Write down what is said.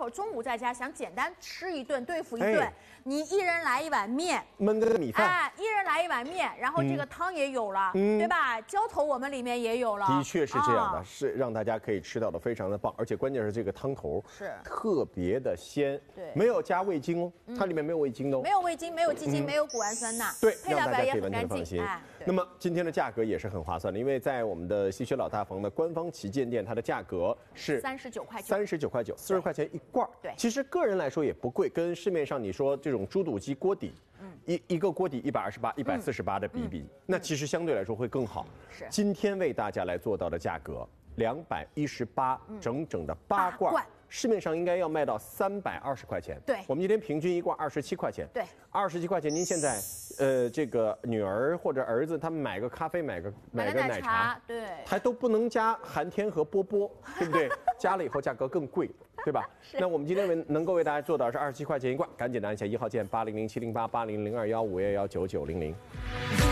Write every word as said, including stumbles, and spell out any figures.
候中午在家想简单吃一顿对付一顿，哎、你一人来一碗面， 焖个米饭， 哎，一人来一碗面，然后这个汤也有了，嗯、对吧？浇头我们里面也有了， 的确是这样的，啊、是让大家可以吃到的非常的棒，而且关键是这个汤头是特别的鲜， 对， 没有加味精哦，它里面没有味精的哦， 没有味精，没有鸡精，嗯、没有谷氨酸钠， 对， 配料表也很干净。 哎， 那么今天的价格也是很划算的，因为在我们的西雪老大房的官方旗舰店，它的价格是三十九块九， 三十九块九，四十块钱一罐。 对， 其实个人来说也不贵，跟市面上你说这种猪肚鸡锅底，嗯，一一个锅底一百二十八、一百四十八的比一比，嗯、那其实相对来说会更好。 是， 今天为大家来做到的价格两百一十八，整整的八罐。八罐市面上应该要卖到三百二十块钱， 对， 我们今天平均一罐二十七块钱， 对， 二十七块钱，您现在，呃，这个女儿或者儿子他们买个咖啡，买个买个奶茶， 对， 还都不能加含天和波波，对不对？加了以后价格更贵，对吧？那我们今天为能够为大家做到是二十七块钱一罐，赶紧的按下一号键八零零七零八八零零二幺五幺幺九九零零。